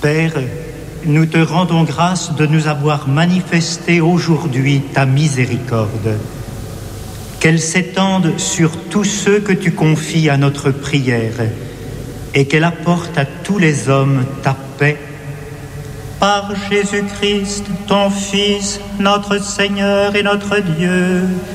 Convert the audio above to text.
Père, nous te rendons grâce de nous avoir manifesté aujourd'hui ta miséricorde. Qu'elle s'étende sur tous ceux que tu confies à notre prière et qu'elle apporte à tous les hommes ta paix. Par Jésus-Christ, ton Fils, notre Seigneur et notre Dieu,